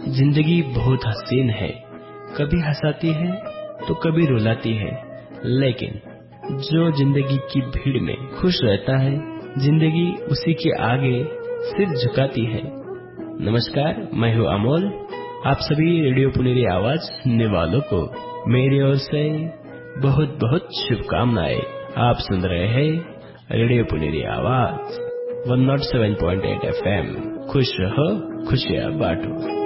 जिंदगी बहुत हसीन है, कभी हंसाती है तो कभी रुलाती है, लेकिन जो जिंदगी की भीड़ में खुश रहता है, जिंदगी उसी के आगे सिर झुकाती है। नमस्कार, मैं हूँ अमोल। आप सभी रेडियो पुनेरी आवाज सुनने वालों को मेरी ओर से बहुत बहुत शुभकामनाएं। आप सुन रहे हैं रेडियो पुनेरी आवाज 107.8 FM। खुश रहो, खुशियाँ बांटो।